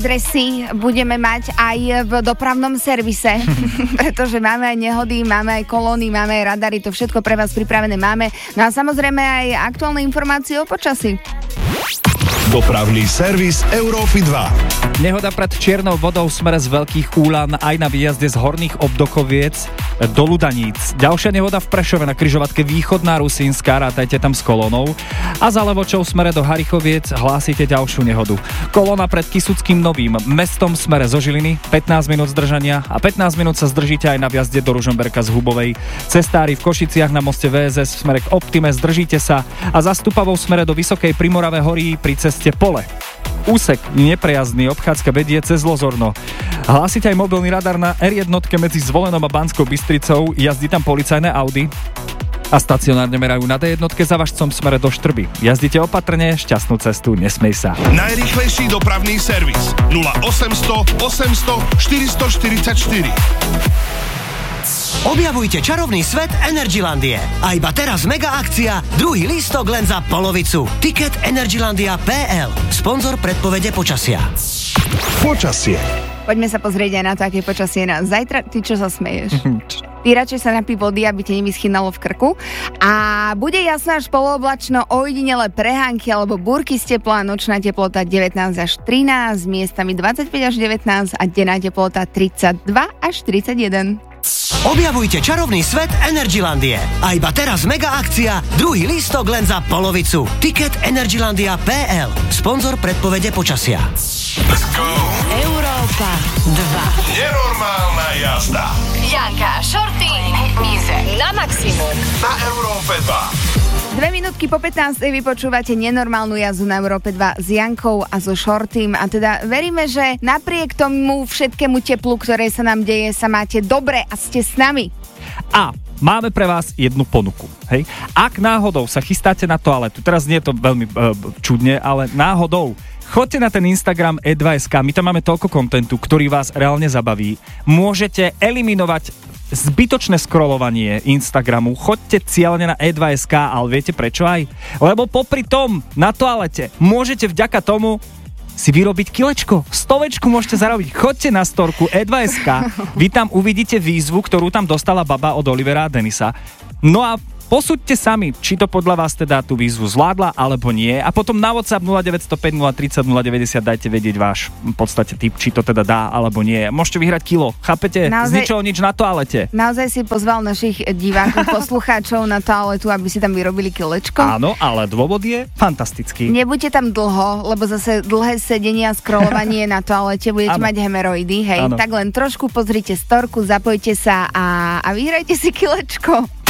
Dresy budeme mať aj v dopravnom servise, pretože máme aj nehody, máme aj kolóny, máme aj radary, to všetko pre vás pripravené máme. No a samozrejme aj aktuálne informácie o počasí. Dopravný servis Európy 2. Nehoda pred Čiernou vodou v smere z Veľkých Úlan aj na výjazde z Horných Obdokoviec do Ludaníc. Ďalšia nehoda v Prešove na križovatke Východná Rusínska, rátajte tam s kolónou. A za Levočou v smere do Harichoviec hlásite ďalšiu nehodu. Kolóna pred Kysuckým Novým Mestom v smere zo Žiliny, 15 minút zdržania a 15 minút sa zdržíte aj na vjazde do Ružomberka z Hubovej. Cestári v Košiciach na moste VSS v smere k Optime zdržíte sa a za Stupavou v smere do Vysokej Primorave Horí pri ceste Pole. Úsek neprejazdný, obchádzka vedie cez Lozorno. Hlásite aj mobilný radar na R1 medzi Zvolenom a Banskou Bystricou, jazdí tam policajné Audi a stacionárne merajú na D1 za Važcom v smere do Štrby. Jazdite opatrne, šťastnú cestu, nesmej sa. Najrýchlejší dopravný servis 0800 800 444. Objavujte čarovný svet Energylandie. A iba teraz mega akcia, druhý lístok len za polovicu. Ticket Energylandia.pl, sponzor predpovede počasia. Počasie. Poďme sa pozrieť aj na to, aké počasie na zajtra. Ty čo sa smeješ? Ty radšej sa napí vody, aby te nevyschynalo v krku. A bude jasná až polooblačno, ojedinele prehánky alebo búrky z tepla, nočná teplota 19 až 13, miestami 25 až 19 a denná teplota 32 až 31. Objavujte čarovný svet Energylandie. A iba teraz mega akcia, druhý lístok len za polovicu. Ticket Energylandia.pl, sponzor predpovede počasia. Let's go. Európa 2. Nenormálna jazda. Janka, Šorty, Mize na maximum. Na Európe 2. 2 minútky po 15 vypočúvate nenormálnu jazdu na Európe 2 s Jankou a so Šortým a teda veríme, že napriek tomu všetkému teplu, ktoré sa nám deje, sa máte dobre a ste s nami. A máme pre vás jednu ponuku. Hej? Ak náhodou sa chystáte na toaletu, teraz nie je to veľmi čudne, ale náhodou choďte na ten Instagram E2SK, my tam máme toľko kontentu, ktorý vás reálne zabaví. Môžete eliminovať zbytočné scrollovanie Instagramu, choďte cieľne na E2SK, ale viete prečo aj? Lebo popri tom na toalete môžete vďaka tomu si vyrobiť kilečko, 100 môžete zarobiť. Choďte na storku E2SK, vy tam uvidíte výzvu, ktorú tam dostala baba od Olivera a Denisa. No a posúďte sami, či to podľa vás teda tú výzvu zvládla, alebo nie. A potom na WhatsApp 0905 030 090 dajte vedieť váš v podstate tip, či to teda dá, alebo nie. Môžete vyhrať kilo, chápete? Z ničoho nič na toalete. Naozaj si pozval našich divákov, poslucháčov na toaletu, aby si tam vyrobili kilečko? Áno, ale dôvod je fantastický. Nebuďte tam dlho, lebo zase dlhé sedenie a scrollovanie na toalete budete mať hemeroidy, hej. Ano. Tak len trošku pozrite storku, zapojte sa a vyhrajte si kilečko.